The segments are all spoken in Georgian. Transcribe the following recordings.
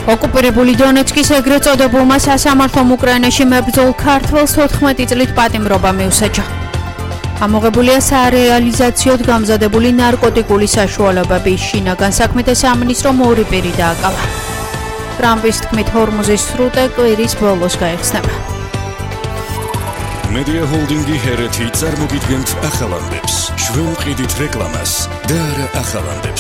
ოკუპირებული დონეცკის ეგრეთ წოდებულმა სასამართლომ უკრაინაში მებრძოლ ქართველს 14 წლით პატიმრობა მიუსაჯა. ამოღებულია სარეალიზაციოდ გამზადებული ნარკოტიკული საშუალებები. შინაგან საქმეთა სამინისტრომ ორი პირი დააკავა. ტრამპის თქმით ჰორმუზის სრუტე კვირის ბოლოს გაიხსნება. Media Holding-ი ჰერეთი წარმოგიდგენთ ახალამდებს. ჩვენ ვყიდით რეკლამას და არა ახალამდებს.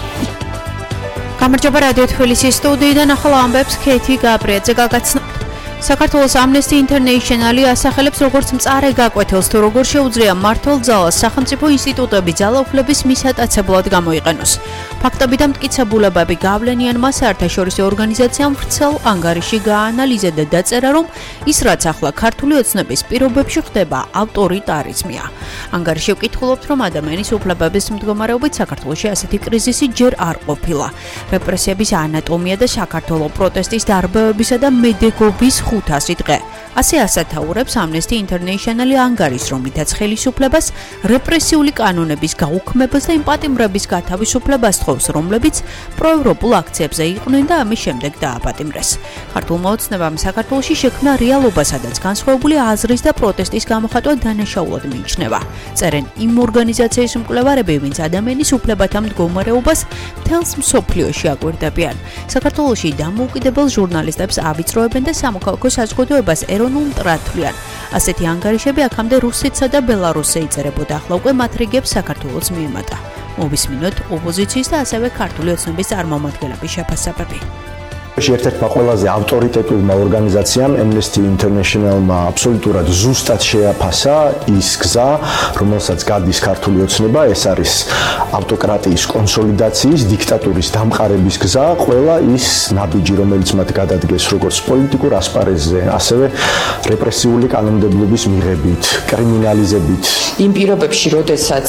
გამარჯობა რადიო თბილისის სტუდიიდან ახალ ამბებს ქეთი გაბრიაძე გაგაცნობთ. საქართველოს Amnesty International-ი ასახელებს როგორც მწარე გაკვეთილს თუ როგორ შეუძლია მმართველ ძალას სახელმწიფო ინსტიტუტები ძალაუფლების მისატაცებლად გამოიყენოს. ფაქტები და მტკიცებულებები გავლენიანმა საერთაშორისო ორგანიზაციამ ვრცელ ანგარიში გააანალიზა და დაწერა, რომ ის რაც ახლა ქართული ოცნების პირობებში ხდება ავტორიტარიზმია. ანგარიში ვკითხულობთ, რომ ადამიანის უფლებების მდგომარეობით საქართველოში ასეთი კრიზისი ჯერ არ ყოფილა. რეპრესიების ანატომია და საქართველოს პროტესტის დარბევებისა და მედეგობის 500 დღე. ასე ასათაურებს Amnesty International-ი ანგარიშს, რომლითაც ხელისუფლებას რეპრესიული კანონების გაუქმებას და იმ პატიმრების გათავისუფლებას თხოვს, რომლებიც პროევროპულ აქციებზე იყვნენ და ამის შემდეგ დააპატიმრეს. ქართულმა ოცნებამ საქართველოში შექმნა რეალობა, სადაც განსხვავებული აზრის და პროტესტის გამოხატვა დანაშაულად მიიჩნევა. წერენ იმ ორგანიზაციის მკვლევარები, ვინც ადამიანის უფლებათა მდგომარეობას მთელს მსოფლიოში აკვირდებიან. საქართველოში დამოუკიდებელ ჟურნალისტებს ავიწროებენ და სამოქალაქო საზოგადოებას ეროვნულ მტრად თვლიან. ასეთი ანგარიშები აქამდე რუსეთსა და ბელარუსზე იწერებოდა, ახლა უკვე მათ რიგებს საქართველოს მიემატა. მოვისმინოთ ოპოზიციის და ასევე ქართული ოცნების წარმომადგენლების შეფასებები. ერთ-ერთმა ყველაზე ავტორიტეტულმა ორგანიზაციამ Amnesty International-მა აბსოლუტურად ზუსტად შეაფასა ის გზა, რომელსაც გადის ქართული ოცნება, ეს არის ავტოკრატიის კონსოლიდაციის, დიქტატურის დამყარების გზა, ყველა ის ნაბიჯი, რომელიც მათ გადადგეს როგორც პოლიტიკურ ასპარეზზე, ასევე რეპრესიული კანონმდებლობის მიღებით, კრიმინალიზებით. იმ პირობებში, როდესაც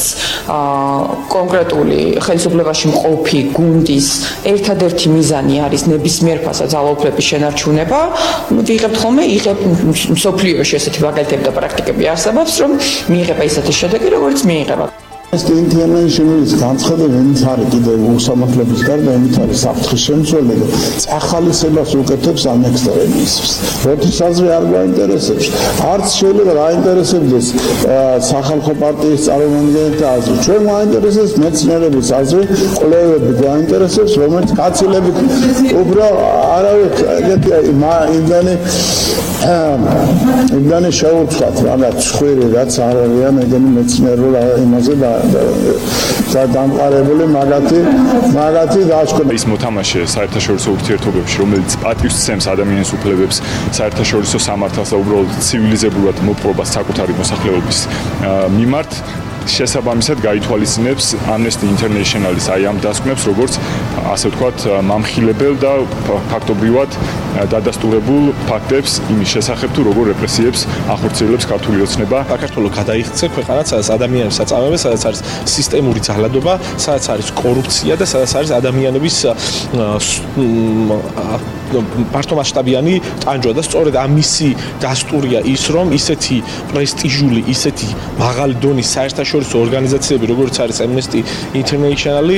კონკრეტული ხელისუფლებაში მყოფი გუნდის ერთადერთი მიზანი არის ნებისმიერ ფასად ძალაუფლების შენარჩუნება, ვიღებთ ხოლმე მსოფლიოში ესეთი მაგალითები და პრაქტიკები არსებობს, რომ მიიღება ისეთი შედეგი, როგორც მიიღება. ინტერნეშნალის განცხადება იმით არის კიდევ უსამართლობის გარდა იმით არის საფრთხის შემცველება და წახალისებას უკეთებს ანექსტერებისთვის. როდის აზრი არ გაინტერესებს, არც შეიძლება გაინტერესებდეს სახალხო პარტიის წარმომადგენელთა აზრი. ჩვენ გაინტერესებს მეცნიერების აზრი, კვლევები გაინტერესებს, რომელიც გაცილებით უფრო არავით იმდანი შეურჩათ რაღაც ხვირი რაც არ არიან ეგენი მეცნიერულ იმაზე და დამყარებული მაგათი დააშკონა. ის მოთამაშე საერთაშორისო ურთიერთობებში, რომელიც პატივს სცემს ადამიანის უფლებებს, საერთაშორისო სამართალს და უბრალოდ ცივილიზებურად მოპყრობას საკუთარი მოსახლეობის მიმართ, შესაბამისად გაითვალისწინებს Amnesty International-ის აი ამ დასკვნებს, როგორც ასე ვთქვათ, მამხილებელ და ფაქტობრივად დადასტურებულ ფაქტებს იმის შესახებ, თუ როგორ რეპრესიებს ახორციელებს ქართული ოცნება. საქართველოს გადაიხცე ქვეყანაც, სადაც ადამიანების საწამებია, სადაც არის სისტემური ძალადობა, სადაც არის კორუფცია და სადაც არის ადამიანების მართლმასშტაბიანი ტანჯვა და სწორედ ამისი დასტურია ის, რომ ისეთი პრესტიჟული, ისეთი მაღალი დონის საერთაშორისო ორგანიზაციები, როგორც არის Amnesty International-ი,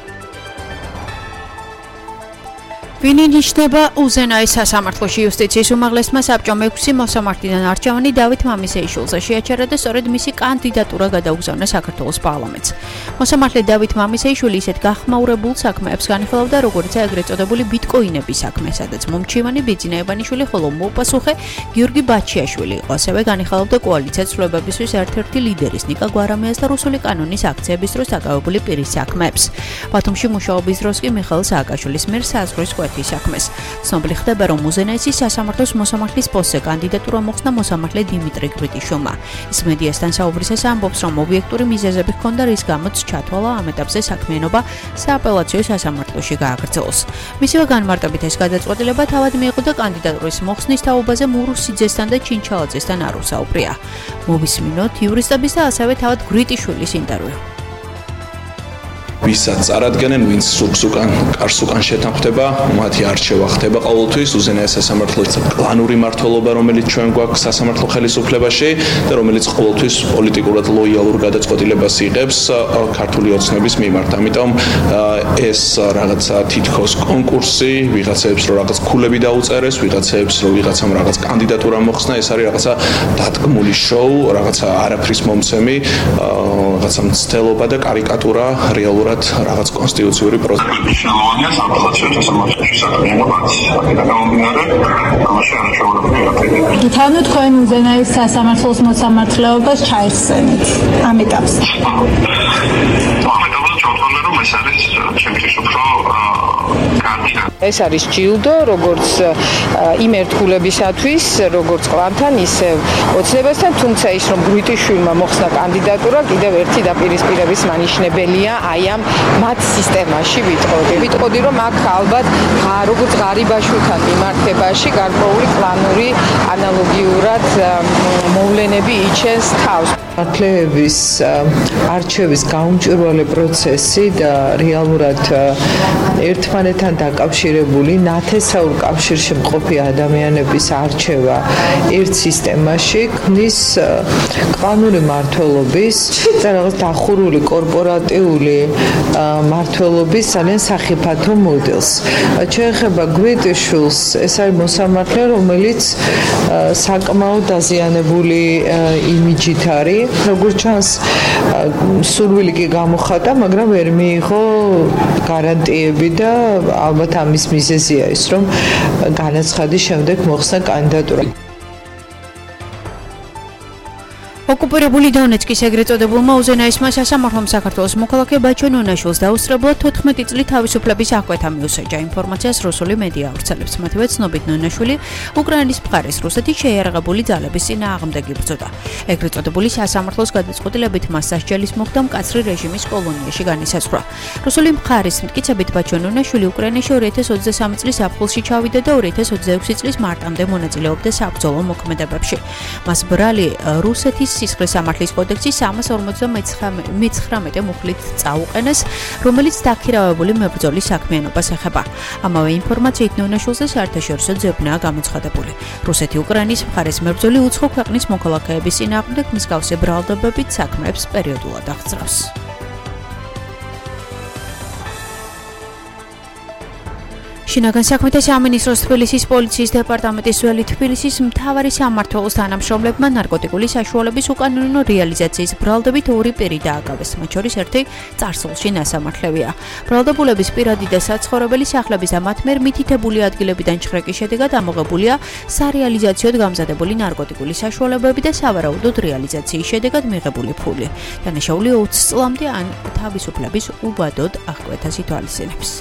ვინ ინიშნება უზენაეს სასამართლოში იუსტიციის უმაღლესმა საბჭომ 6 მოსამართლიდან არჩევანი დავით მამისეიშვილზე შეაჩერა და სწორედ მისი კანდიდატურა გადაუგზავნა საქართველოს პარლამენტს. მოსამართლე დავით მამისეიშვილი ისეთ გახმაურებულ საქმეებს განიხილავდა, როგორიცაა ეგრეთ წოდებული ბიტკოინების საქმე, სადაც მომჩივანი ბიძინა ევანიშვილი, ხოლო მოპასუხე გიორგი ბაჩიაშვილი იყო. ასევე განიხილავდა კოალიცია ცვლილებებისთვის ერთ-ერთი ლიდერის ნიკა გვარამიას და რუსული კანონის აქციების დროს დაკავებული პირის საქმეებს. ბათუმში მუშაობის დროს კი მიხეილ სააკაშვილის მიერ საზღვრის საქმეს. ცნობილი ხდება, რომ უზენაესის სასამართლოს მოსამართლის პოსტზე კანდიდატურა მოხსნა მოსამართლე დიმიტრი გრიტიშოვმა. ის მედიასთან საუბრისას ამბობს, რომ ობიექტური მიზეზები ჰქონდა, რის გამოც ჩათვალა ამ ეტაპზე საქმიანობა სააპელაციო სასამართლოში გააგრძელოს. მისივე განმარტებით ეს გადაწყვეტილება თავად მიიღო და კანდიდატურის მოხსნის თაობაზე მურუსიძესთან და ჩინჩალაძესთან არ უსაუბრია. მოვისმინოთ იურისტების და ასევე თავად გრიტიშვილის ინტერვიუ. ვისაც წარადგენენ, ვინც სურს უკან კარს უკან შეთანხმდება, მათი არჩევა ხდება ყოველთვის უზენაეს სასამართლოს კლანური მმართველობა, რომელიც ჩვენ გვაქვს სასამართლო ხელისუფლებაში და რომელიც ყოველთვის პოლიტიკურად ლოიალურ გადაწყვეტილებას იღებს ქართული ოცნების მიმართ. ამიტომ ეს რაღაცა თითქოს კონკურსი, ვიღაცებს რო რაღაც ქულები დაუწერეს, ვიღაცებს რო ვიღაცამ რაღაც კანდიდატურა მოხსნა, ეს არის რაღაცა დადგმული შოუ, რაღაცა არაფრის მომცემი, რაღაცა მცდელობა და კარიკატურა რეალურად რაღაც კონსტიტუციური პროცესი. მნიშვნელოვანია სამართლებრივ სასამართლოში საქმიანობაც. აქედან გამომდინარე, ამაში არაჩვეულებრივია. თან თქვენ უზენაეს სასამართლოს მოსამართლეობას ჩაიხსენეთ ამ ეტაპზე. ეს არის ჩემთვის უფრო კარგი. ეს არის ჯილდო, როგორც იმ ერთგულებისათვის, როგორც ყლანთან, ისე ოცნებასთან, თუმცა ის რომ გრიტიშვილმა მოხსნა კანდიდატურა, კიდევ ერთი დაპირისპირების მანიშნებელია აი ამ მათ სისტემაში ვიტყოდი, რომ აქ ალბათ როგორც ღარიბაშვილთან მიმართებაში გარკვეული კლანური ანალოგიურად მოვლენები იჩენს თავს. მართლეების არჩევის გაუმჭვირვალე პროცესი და რეალურად ერთმანეთთან დაკავშირებული ნათესაურ კავშირში მყოფი ადამიანების არჩევა ერთ სისტემაში ქმნის კლანური მმართველობის და რაღაც დახურული კორპორატიული მმართველობის ძალიან სახიფათო მოდელს. შეეხება გვიტიშვილს, ეს არის მოსამართლე, რომელიც საკმაოდ დაზიანებული იმიჯით არის. როგორც ჩანს, სურვილი კი გამოხატა, მაგრამ ვერ მიიღო გარანტიები და ალბათ ამის მიზეზია ის, რომ განაცხადის შემდეგ მოხსნა კანდიდატურა. ოკუპირებული დონეცკის ეგრეთ წოდებულმა უზენაესმა სასამართლომ საქართველოს მოქალაქე ბაჩო ნონაშვილს დაუსწრებლად 14 წლით თავისუფლების აღკვეთა მიუსაჯა. ინფორმაციას რუსული მედია ავრცელებს. მათივე ცნობით ნონაშვილი უკრაინის მხარეს რუსეთის შეიარაღებული ძალების წინააღმდეგ იბრძოდა. ეგრეთ წოდებული სასამართლოს გადაწყვეტილებით მას სასჯელის მოხდა მკაცრი რეჟიმის კოლონიაში განისაზღვრა. რუსული მხარის მტკიცებით ბაჩო ნონაშვილი უკრაინაში 2023 წლის აპრილში ჩავიდა და 2026 წლის მარტამდე მონაწილეობდა საბრძოლო მოქმედებებში. მას ბრალი რუსეთის სისხლის სამართლის კოდექსის 359 მუხლით წაუყენეს, რომელიც დაქირავებული მებრძოლის საქმიანობას ეხება. ამავე ინფორმაციით ნონაშვილზე საერთაშორისო ძებნაა გამოცხადებული. რუსეთი უკრაინის მხარეს მებრძოლი უცხო ქვეყნის მოქალაქეების წინააღმდეგ მსგავსი ბრალდებებით საქმეებს პერიოდულად აღწევს. შინაგან საქმეთა სამინისტროს თბილისის პოლიციის დეპარტამენტის ძველი თბილისის მთავარი სამმართველოს თანამშრომლებმა ნარკოტიკული საშუალების უკანონო რეალიზაციის ბრალდებით ორი პირი დააკავეს, მათ შორის ერთი წარსულში ნასამართლევია. ბრალდებულების პირადი და საცხოვრებელი სახლების და მათ მიერ მითითებული ადგილებიდან ჩხრეკის შედეგად ამოღებულია სარეალიზაციოდ გამზადებული ნარკოტიკული საშუალებები და სავარაუდოდ რეალიზაციის შედეგად მიღებული ფული. დანაშაული 20 წლამდე ან თავისუფლების უბადოდ აღკვეთას ითვალისწინებს.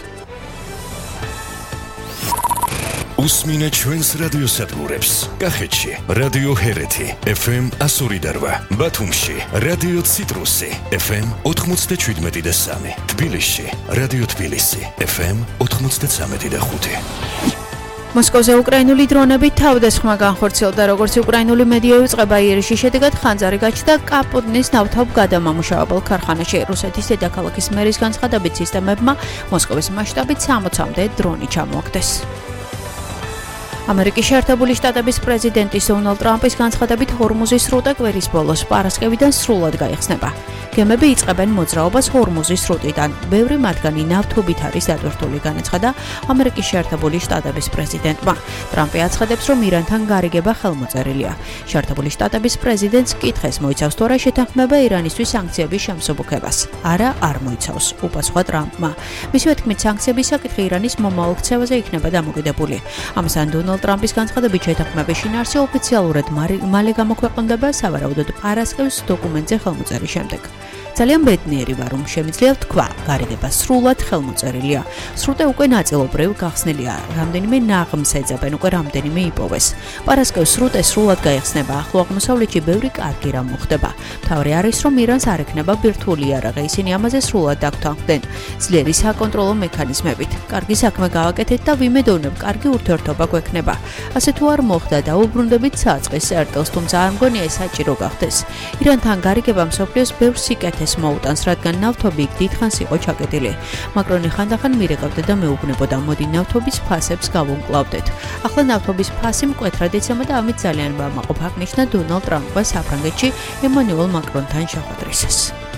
უსმინე ჩვენს რადიოსადგურებს. კახეთში რადიო ჰერეთი FM 102.8, ბათუმში რადიო ციტრუსი FM 97.3, თბილისში რადიო თბილისი FM 93.5. მოსკოვზე უკრაინული დრონებით თავდასხმა განხორციელდა, როგორც უკრაინული მედია იუწყება იერიშის შედეგად ხანძარი გაჩნდა კაპოდნის ნავთობ გადამამუშავებელ ქარხანაში. რუსეთის დედაქალაქის მერის განცხადებით სისტემებმა მოსკოვის მასშტაბით 60-მდე დრონი ჩამოაგდეს. ამერიკის შეერთებული შტატების პრეზიდენტის დონალდ ტრამპის განცხადებით ჰორმუზის სრუტე კვირის ბოლოს პარასკევიდან სრულად გაიხსნება. გემები იწყებენ მოძრაობას ჰორმუზის სრუტიდან. ბევრი მათგანი ნავთობით არის დატვირთული, განაცხადა ამერიკის შეერთებული შტატების პრეზიდენტმა. ტრამპი აცხადებს, რომ ირანთან გარიგება ხელმოწერილია. შეერთებული შტატების პრეზიდენტს კითხეს მოიცავს თუ არა შეთანხმება ირანისთვის სანქციების შემსუბუქებას. არა, არ მოიცავს, უპასუხა ტრამპმა. მისივე თქმით, სანქციების საკითხი ირანის მომავალ ქცევაზე იქნება დამოკიდებული. ამასთან დონალდ ტრამპის განცხადებით შეთანხმების შინაარსი ოფიციალურად მალე გამოქვეყნდება სავარაუდოდ პარასკევს დოკუმენტზე ხელმოწერის შემდეგ. ძალიან ბედნიერი ვარ, რომ შემიძლია ვთქვა, გარიგება სრულად ხელმოწერილია. სრუტე უკვე ნაწილობრივ გახსნილია, რამდენიმე ნაღმს ეძებენ, უკვე რამდენიმე იპოვეს. პარასკევს სრუტე სრულად გაიხსნება, ახლო აღმოსავლეთში ბევრი კარგი რამ მოხდება. მთავარი არის, რომ ირანს არ ექნება ბირთვული იარაღი, ისინი ამაზე სრულად დაგთანხმდნენ ძლიერი საკონტროლო მექანიზმებით. კარგი საქმე გავაკეთეთ და ვიმედოვნებ, კარგი ურთიერთობა გვექნება. ასე თუ არ მოხდა, დაუბრუნდებით საწყის წერტილს, თუმცა არ მგონია ეს საჭირო გახდეს. ირანთან გარიგება მსოფლიოს ბევრ სიკეთეს საშუალებას მოუტანს, რადგან ნავთობი იქ დიდხანს იყო ჩაკეტილი. მაკრონი ხანდახან მირეკავდა და მეუბნებოდა, მოდი ნავთობის ფასებს გავუმკლავდეთ. ახლა ნავთობის ფასი მკვეთრად იცემა და ამით ძალიან მამაყოფ აღნიშნა დონალდ ტრამპმა საფრანგეთში ემანუელ მაკრონთან შეხვედრისას.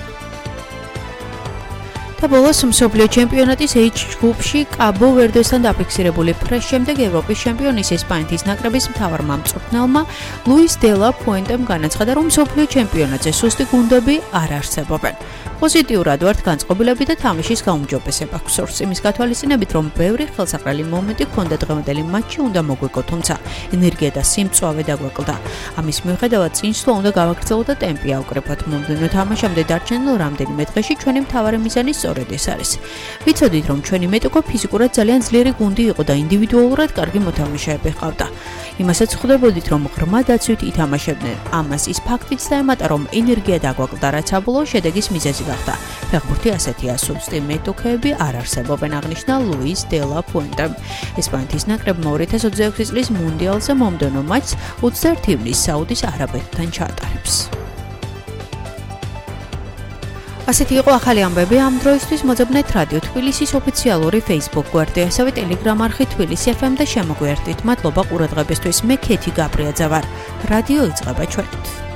და ბოლოს მსოფლიო ჩემპიონატის H ჯგუფში კაბო ვერდესთან დაფიქსირებული ფრეს შემდეგ ევროპის ჩემპიონის ესპანეთის ნაკრების მთავარმა მწვრთნელმა ლუის დელა პუენტემ განაცხადა, რომ მსოფლიო ჩემპიონატზე სუსტი გუნდები არ არსებობენ. პოზიტიურად ვართ განწყობილები და თამაშის გაუმჯობესება გვსურს. იმის გათვალისწინებით, რომ ბევრი ხელსაყრელი მომენტი ჰქონდა დღევანდელი მატჩში უნდა მოგვეკო, თუმცა ენერგია და სიმწვავე დაგვეკლდა. ამის მიუხედავად წინსვლა უნდა გავაგრძელოთ და ტემპი ავკრეფოთ. მომდევნო თამაშამდე დარჩენილ რამდენიმე დღეში ჩვენი მთავარი მიზანი სწორედ ეს არის. ვიცოდით, რომ ჩვენი მეტოქო ფიზიკურად ძალიან ძლიერი გუნდი იყო და ინდივიდუალურად კარგი მოთამაშეები ჰყავდა. იმასაც ხვდებოდით, რომ ღრმა დაცვით ითამაშებდნენ. ამას ის ფაქტიც დაემატა, რომ ენერგია დაგვაკლდა, რაც საბოლოო შედეგის მიზეზი გახდა. ფეხბურთი ასეთია, სუსტი მეტოქეები არ არსებობენ, აღნიშნა ლუის დელა პუენტემ. ესპანეთის ნაკრებმა 2026 წლის მუნდიალზე მომდევნო მატჩს 21 ივნისს საუდის არაბეთთან ჩაატარებს. ასეთი იყო ახალი ამბები ამ დროისთვის. მოძებნეთ რადიო თბილისის ოფიციალური Facebook გვერდი, ასევე Telegram არხი თბილისი FM და შემოგვიერთდით. მადლობა ყურადღებისთვის. მე ქეთი გაბრიაძე ვარ. რადიო იწყება ჩვენით.